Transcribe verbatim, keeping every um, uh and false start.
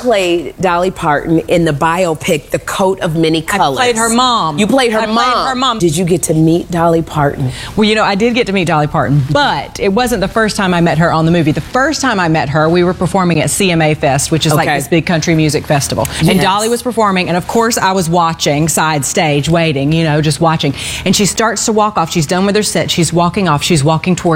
played Dolly Parton in the biopic, The Coat of Many Colors. I played her mom. You played her I mom. played her mom. Did you get to meet Dolly Parton? Well, you know, I did get to meet Dolly Parton, but it wasn't the first time I met her on the movie. The first time I met her, we were performing at C M A Fest, which is okay. like this big country music festival. Yes. And Dolly was performing, and of course I was watching side stage, waiting, you know, just watching. And she starts to walk off. She's done with her set. She's walking off. She's walking towards